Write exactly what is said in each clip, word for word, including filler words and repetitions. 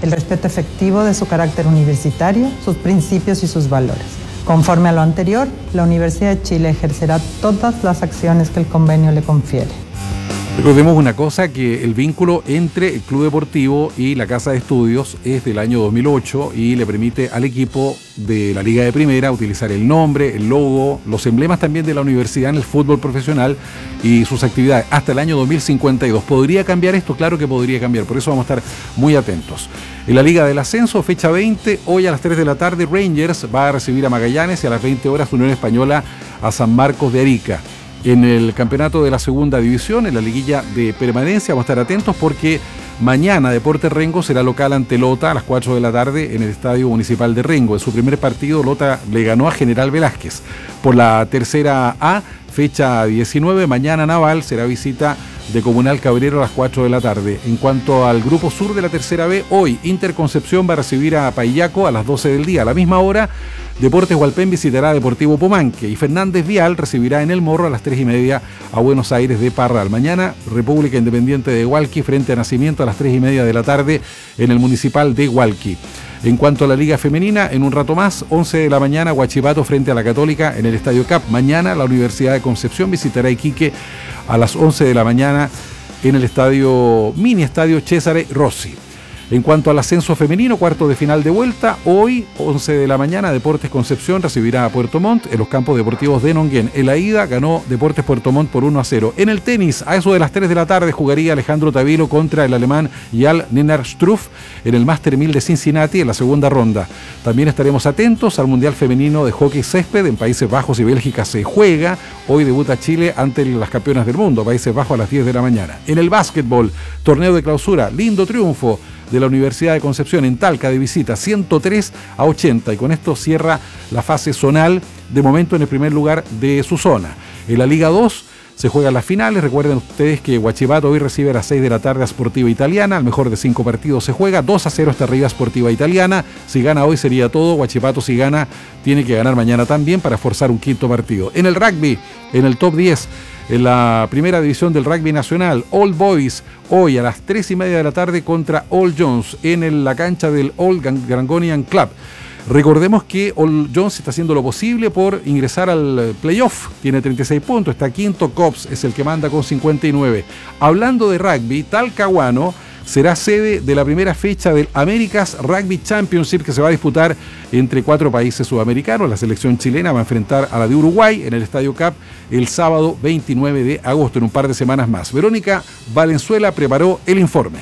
el respeto efectivo de su carácter universitario, sus principios y sus valores. Conforme a lo anterior, la Universidad de Chile ejercerá todas las acciones que el convenio le confiere. Recordemos una cosa, que el vínculo entre el Club Deportivo y la Casa de Estudios es del año dos mil ocho y le permite al equipo de la Liga de Primera utilizar el nombre, el logo, los emblemas también de la universidad en el fútbol profesional y sus actividades hasta el año dos mil cincuenta y dos. ¿Podría cambiar esto? Claro que podría cambiar, por eso vamos a estar muy atentos. En la Liga del Ascenso, fecha veinte, hoy a las tres de la tarde, Rangers va a recibir a Magallanes y a las veinte horas Unión Española a San Marcos de Arica. En el campeonato de la segunda división, en la liguilla de permanencia, vamos a estar atentos porque mañana Deportes Rengo será local ante Lota a las cuatro de la tarde en el Estadio Municipal de Rengo. En su primer partido, Lota le ganó a General Velázquez. Por la tercera A, fecha diecinueve, mañana Naval será visita de Comunal Cabrero a las cuatro de la tarde. En cuanto al grupo sur de la tercera B, hoy Interconcepción va a recibir a Paillaco a las doce del día. A la misma hora, Deportes Hualpén visitará a Deportivo Pomanque y Fernández Vial recibirá en El Morro a las tres y media a Buenos Aires de Parral. Mañana, República Independiente de Hualqui frente a Nacimiento a las tres y media de la tarde en el Municipal de Hualqui. En cuanto a la Liga Femenina, en un rato más, once de la mañana, Huachipato frente a la Católica en el Estadio Cap. Mañana, la Universidad de Concepción visitará a Iquique a las once de la mañana en el estadio, mini estadio Cesare Rossi. En cuanto al ascenso femenino, cuarto de final de vuelta, hoy, once de la mañana, Deportes Concepción recibirá a Puerto Montt en los campos deportivos de Nonguén. En la ida ganó Deportes Puerto Montt por uno a cero. En el tenis, a eso de las tres de la tarde, jugaría Alejandro Tavilo contra el alemán Jal Nennar Struff en el Master mil de Cincinnati en la segunda ronda. También estaremos atentos al Mundial Femenino de Hockey Césped. En Países Bajos y Bélgica se juega. Hoy debuta Chile ante las campeonas del mundo, Países Bajos, a las diez de la mañana. En el básquetbol, torneo de clausura, lindo triunfo de la Universidad de Concepción en Talca de visita, ciento tres a ochenta, y con esto cierra la fase zonal de momento en el primer lugar de su zona. En la Liga dos se juegan las finales. Recuerden ustedes que Huachipato hoy recibe a las seis de la tarde a Sportiva Italiana. Al mejor de cinco partidos se juega, dos a cero está arriba Sportiva Italiana. Si gana hoy sería todo. Huachipato, si gana, tiene que ganar mañana también para forzar un quinto partido. En el rugby, en el top diez, en la primera división del rugby nacional, All Boys, hoy a las tres y media de la tarde contra All Jones en el, la cancha del All Grangonian Club. Recordemos que All Jones está haciendo lo posible por ingresar al playoff. Tiene treinta y seis puntos, está quinto. Cops es el que manda con cincuenta y nueve. Hablando de rugby, Talcahuano será sede de la primera fecha del America's Rugby Championship, que se va a disputar entre cuatro países sudamericanos. La selección chilena va a enfrentar a la de Uruguay en el Estadio Cap el sábado veintinueve de agosto, en un par de semanas más. Verónica Valenzuela preparó el informe.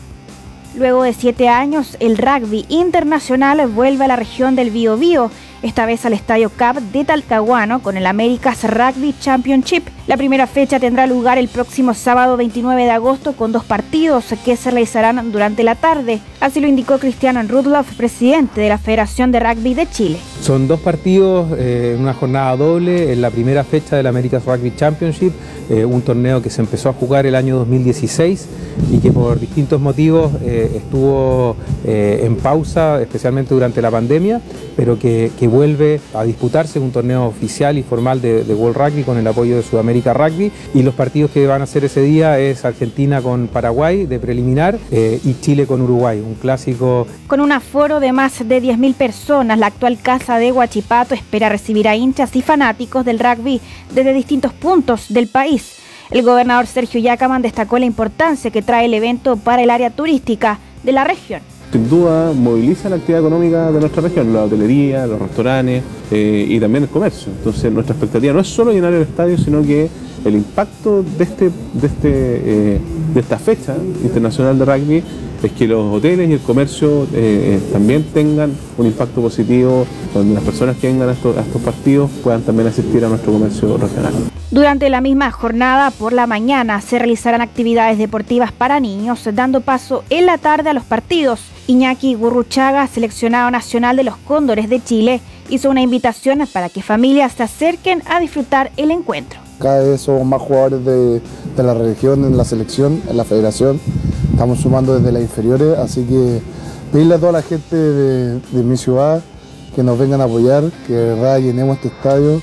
Luego de siete años, el rugby internacional vuelve a la región del Biobío, esta vez al Estadio Cap de Talcahuano con el America's Rugby Championship. La primera fecha tendrá lugar el próximo sábado veintinueve de agosto con dos partidos que se realizarán durante la tarde. Así lo indicó Cristian Rudloff, presidente de la Federación de Rugby de Chile. Son dos partidos en eh, una jornada doble en la primera fecha del America's Rugby Championship, eh, un torneo que se empezó a jugar el año dos mil dieciséis y que por distintos motivos eh, estuvo eh, en pausa, especialmente durante la pandemia, pero que, que vuelve a disputarse, un torneo oficial y formal de, de World Rugby con el apoyo de Sudamérica Rugby, y los partidos que van a hacer ese día es Argentina con Paraguay de preliminar eh, y Chile con Uruguay, un clásico. Con un aforo de más de diez mil personas, la actual casa de Huachipato espera recibir a hinchas y fanáticos del rugby desde distintos puntos del país. El gobernador Sergio Yacaman destacó la importancia que trae el evento para el área turística de la región. Sin duda moviliza la actividad económica de nuestra región, la hotelería, los restaurantes eh, y también el comercio. Entonces nuestra expectativa no es solo llenar el estadio, sino que el impacto de, este, de, este, eh, de esta fecha internacional de rugby es que los hoteles y el comercio eh, también tengan un impacto positivo, donde las personas que vengan a estos, a estos partidos puedan también asistir a nuestro comercio regional. Durante la misma jornada, por la mañana, se realizarán actividades deportivas para niños, dando paso en la tarde a los partidos. Iñaki Gurruchaga, seleccionado nacional de los Cóndores de Chile, hizo una invitación para que familias se acerquen a disfrutar el encuentro. Cada vez somos más jugadores de, de la región, en la selección, en la federación. Estamos sumando desde las inferiores, así que pedirle a toda la gente de, de mi ciudad que nos vengan a apoyar, que de verdad llenemos este estadio,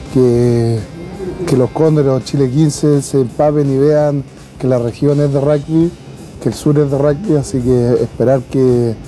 que, que los Cóndores o Chile quince se empapen y vean que la región es de rugby, que el sur es de rugby, así que esperar que